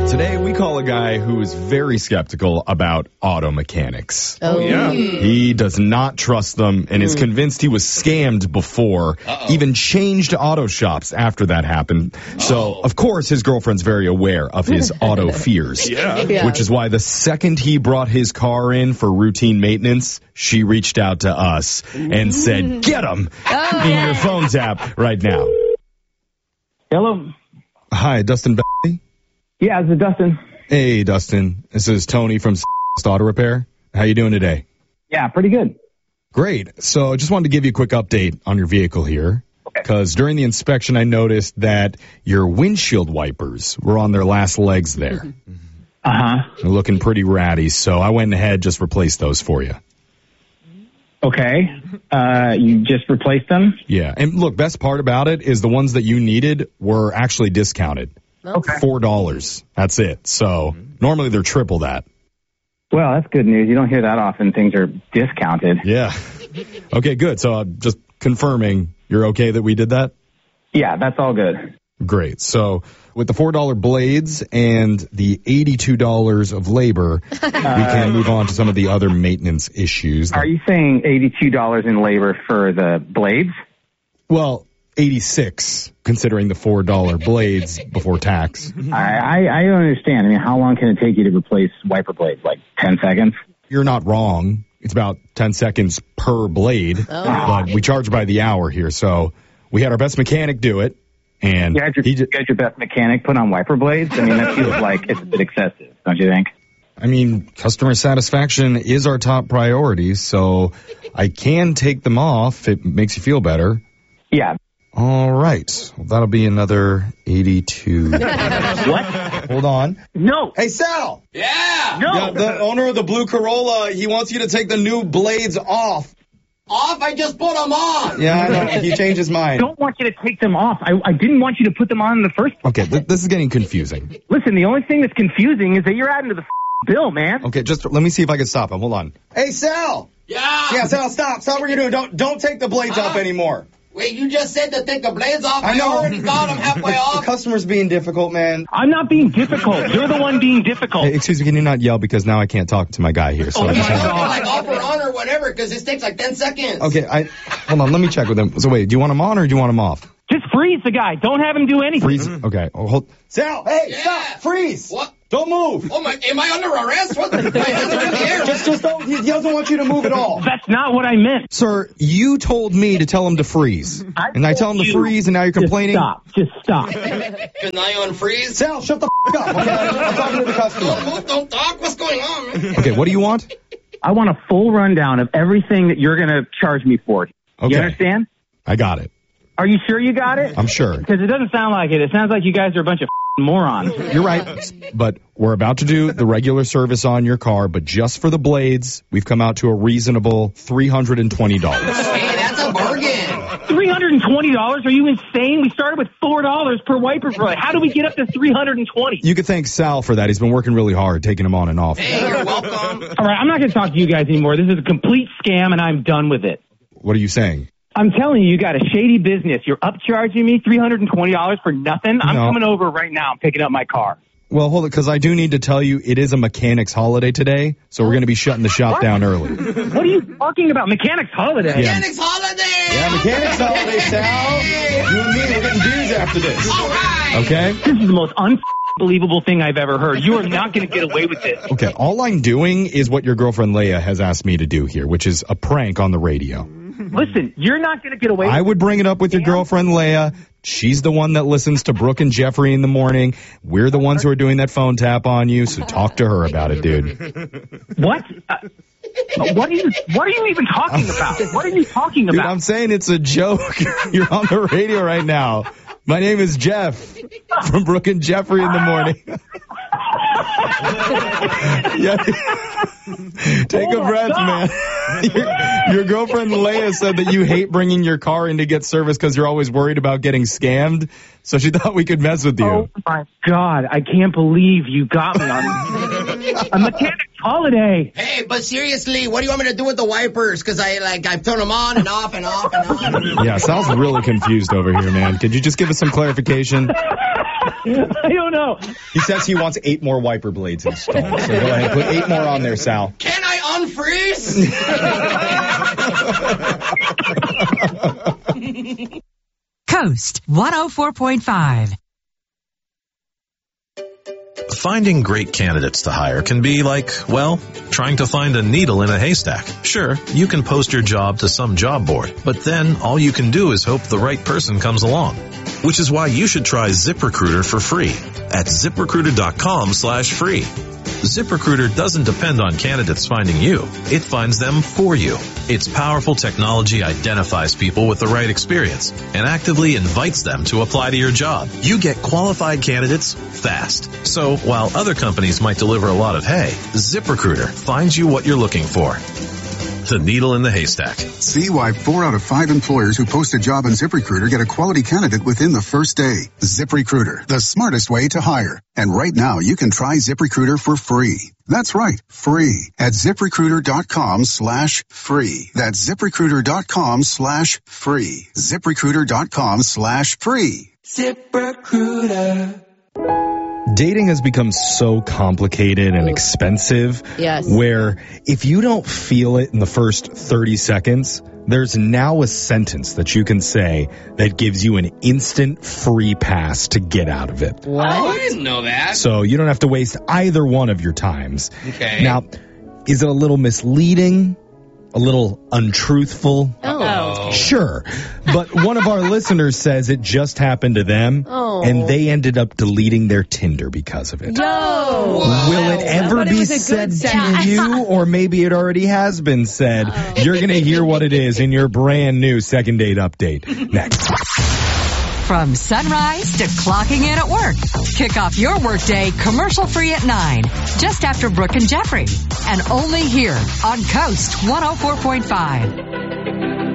Today, we call a guy who is very skeptical about auto mechanics. Oh, yeah. He does not trust them and is convinced he was scammed before, even changed auto shops after that happened. So, of course, his girlfriend's very aware of his auto fears, which is why the second he brought his car in for routine maintenance, she reached out to us and said, get him in your phone tap right now. Hello. Hi, Dustin Bailey? Yeah, this is Dustin. Hey, Dustin. This is Tony from Auto Repair. How you doing today? Yeah, pretty good. Great. So I just wanted to give you a quick update on your vehicle here. Because during the inspection, I noticed that your windshield wipers were on their last legs there. They're looking pretty ratty, so I went ahead and just replaced those for you. Okay. You just replaced them? Yeah. And look, best part about it is the ones that you needed were actually discounted. Okay. $4. That's it. So normally they're triple that. Well, that's good news. You don't hear that often. Things are discounted. Yeah. Okay, good. So just confirming you're okay that we did that? Yeah, that's all good. Great. So with the $4 blades and the $82 of labor, we can move on to some of the other maintenance issues. Are you saying $82 in labor for the blades? Well, $86 considering the $4 blades before tax. I don't understand. I mean, how long can it take you to replace wiper blades? Like 10 seconds? You're not wrong. It's about 10 seconds per blade, but we charge by the hour here. So we had our best mechanic do it. And you had your best mechanic put on wiper blades? I mean, that feels like it's a bit excessive, don't you think? I mean, customer satisfaction is our top priority, so I can take them off. It makes you feel better. Yeah. All right. Well, that'll be another 82. What? Hold on. No. Hey, Sal. Yeah. No. Yeah, the owner of the blue Corolla, he wants you to take the new blades off. Off? I just put them on. Yeah, I know. He changed his I mind. don't want you to take them off. I didn't want you to put them on in the first place. Okay, this is getting confusing. Listen, the only thing that's confusing is that you're adding to the bill, man. Okay, just let me see if I can stop him. Hold on. Hey, Sal. Yeah. Yeah, Sal, stop. Stop what you're doing. Don't take the blades off anymore. Wait, you just said to take the blades off. I know. already got them halfway The off. customer's being difficult, man. I'm not being difficult. You're the one being difficult. Hey, excuse me, can you not yell because now I can't talk to my guy here. So Oh I my just wanna- God. Like off or on or whatever, because this takes like 10 seconds. Okay, hold on. Let me check with him. So wait, do you want him on or do you want him off? Just freeze the guy. Don't have him do anything. Freeze. Okay. Oh, hold. Sal, hey, Yeah. stop. Freeze. What? Don't move. Oh my! Am I under arrest? What? My hands are in the air. Just don't. He doesn't want you to move at all. That's not what I meant. Sir, you told me to tell him to freeze, and I tell him to freeze, and now you're complaining. Just stop. Because now you unfreeze. Sal, shut the up. Okay, I'm talking to the customer. Don't move, don't talk. What's going on, man? Okay, what do you want? I want a full rundown of everything that you're going to charge me for. Okay. You understand? I got it. Are you sure you got it? I'm sure. Because it doesn't sound like it. It sounds like you guys are a bunch of morons. You're right, but we're about to do the regular service on your car, but just for the blades, we've come out to a reasonable $320. Hey, that's a bargain. $320? Are you insane? We started with $4 per wiper blade. How do we get up to $320? You could thank Sal for that. He's been working really hard, taking them on and off. Hey, you're welcome. All right, I'm not going to talk to you guys anymore. This is a complete scam, and I'm done with it. What are you saying? I'm telling you, you got a shady business. You're upcharging me $320 for nothing. I'm coming over right now and picking up my car. Well, hold it, because I do need to tell you it is a mechanics holiday today, so we're going to be shutting the shop down early. What are you talking about? Mechanics holiday? Yeah. Mechanics holiday. Yeah, mechanics holiday, Sal. You and me, we're getting dues after this. All right. Okay? This is the most unbelievable thing I've ever heard. You are not going to get away with this. Okay, all I'm doing is what your girlfriend Leia has asked me to do here, which is a prank on the radio. Listen, you're not going to get away with I would bring it up with your girlfriend Leia. She's the one that listens to Brooke and Jeffrey in the morning. We're the ones who are doing that phone tap on you, so talk to her about it, dude. What? What are you even talking about? What are you talking Dude, about? I'm saying it's a joke. You're on the radio right now. My name is Jeff from Brooke and Jeffrey in the morning. Yeah. Take a breath, man. Your girlfriend Leia said that you hate bringing your car in to get service because you're always worried about getting scammed. So she thought we could mess with you. Oh my God, I can't believe you got me on a mechanics holiday. Hey, but seriously, what do you want me to do with the wipers? Because I've turned them on and off and off and on. Yeah, Sal's really confused over here, man. Could you just give us some clarification? I don't know. He says he wants 8 more wiper blades installed. So go ahead and put 8 more on there, Sal. Can I unfreeze? Coast 104.5. Finding great candidates to hire can be like, well, trying to find a needle in a haystack. Sure, you can post your job to some job board, but then all you can do is hope the right person comes along. Which is why you should try ZipRecruiter for free at ZipRecruiter.com/free. ZipRecruiter doesn't depend on candidates finding you. It finds them for you. Its powerful technology identifies people with the right experience and actively invites them to apply to your job. You get qualified candidates fast. So while other companies might deliver a lot of hay, ZipRecruiter finds you what you're looking for. The needle in the haystack. See why 4 out of 5 employers who post a job on ZipRecruiter get a quality candidate within the first day. ZipRecruiter, the smartest way to hire. And right now, you can try ZipRecruiter for free. That's right, free at ZipRecruiter.com/free. That's ZipRecruiter.com/free. ZipRecruiter.com/free. ZipRecruiter. Dating has become so complicated and expensive. Yes. Where if you don't feel it in the first 30 seconds, there's now a sentence that you can say that gives you an instant free pass to get out of it. What? Oh, I didn't know that. So you don't have to waste either one of your times. Okay. Now, is it a little misleading? A little untruthful? Oh. Sure. But one of our listeners says it just happened to them, and they ended up deleting their Tinder because of it. No. Will it ever be said to you, or maybe it already has been said? You're going to hear what it is in your brand new Second Date Update next. From sunrise to clocking in at work. Kick off your workday commercial-free at 9, just after Brooke and Jeffrey. And only here on Coast 104.5.